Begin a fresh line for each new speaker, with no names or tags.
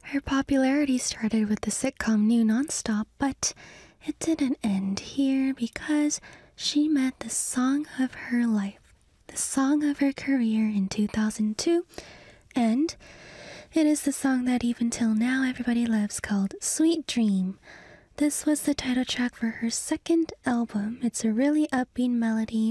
Her popularity started with the sitcom New Nonstop, but it didn't end here because she met the song of her life, the song of her career in 2002, and it is the song that even till now everybody loves called Sweet Dream. This was the title track for her second album. It's a really upbeat melody